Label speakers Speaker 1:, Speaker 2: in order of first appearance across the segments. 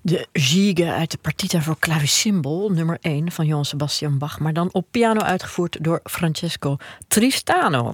Speaker 1: De Gigue uit de Partita voor Clavicembal, nummer 1 van Johann Sebastian Bach, maar dan op piano uitgevoerd door Francesco Tristano.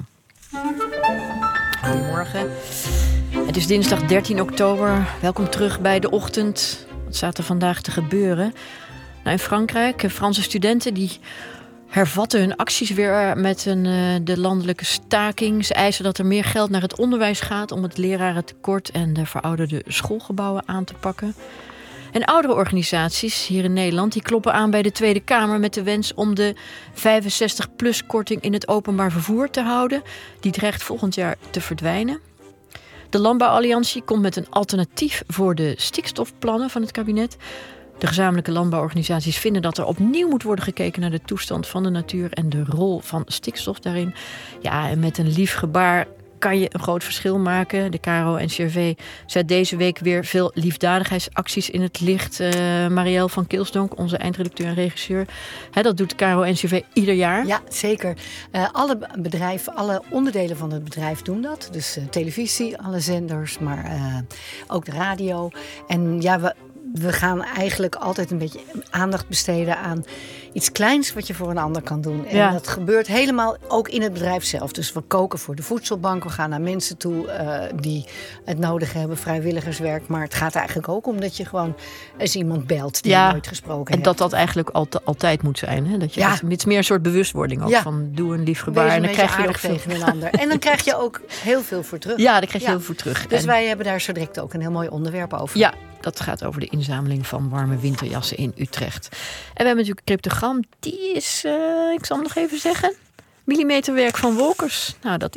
Speaker 1: Goedemorgen. Het is dinsdag 13 oktober. Welkom terug bij De Ochtend. Wat staat er vandaag te gebeuren? Nou, in Frankrijk, Franse studenten die hervatten hun acties weer met de landelijke staking. Ze eisen dat er meer geld naar het onderwijs gaat om het lerarentekort en de verouderde schoolgebouwen aan te pakken. En oudere organisaties hier in Nederland die kloppen aan bij de Tweede Kamer met de wens om de 65-plus korting in het openbaar vervoer te houden. Die dreigt volgend jaar te verdwijnen. De Landbouwalliantie komt met een alternatief voor de stikstofplannen van het kabinet. De gezamenlijke landbouworganisaties vinden dat er opnieuw moet worden gekeken naar de toestand van de natuur en de rol van stikstof daarin. Ja, en met een lief gebaar kan je een groot verschil maken. De KRO-NCRV zet deze week weer veel liefdadigheidsacties in het licht. Marielle van Kilsdonk, onze eindredacteur en regisseur. Dat doet de KRO-NCRV ieder jaar.
Speaker 2: Ja, zeker. Alle bedrijven, alle onderdelen van het bedrijf doen dat. Dus televisie, alle zenders, maar ook de radio. En ja, we gaan eigenlijk altijd een beetje aandacht besteden aan iets kleins wat je voor een ander kan doen. En dat gebeurt helemaal ook in het bedrijf zelf. Dus we koken voor de voedselbank. We gaan naar mensen toe die het nodig hebben, vrijwilligerswerk. Maar het gaat eigenlijk ook om dat je gewoon eens iemand belt die je nooit gesproken hebt.
Speaker 1: En dat eigenlijk altijd moet zijn. Hè? Dat je het is meer een soort bewustwording ook van doe een lief gebaar.
Speaker 2: Wees
Speaker 1: en dan krijg je ook
Speaker 2: tegen een ander. En dan krijg je ook heel veel voor terug.
Speaker 1: Ja, daar krijg je heel veel voor terug.
Speaker 2: Dus wij hebben daar zo direct ook een heel mooi onderwerp over.
Speaker 1: Ja. Dat gaat over de inzameling van warme winterjassen in Utrecht. En we hebben natuurlijk een cryptogram. Die is, ik zal hem nog even zeggen, millimeterwerk van Wolkers. Nou, dat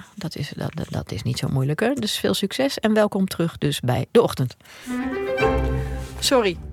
Speaker 1: is niet zo moeilijk. Hè? Dus veel succes en welkom terug dus bij De Ochtend. Sorry.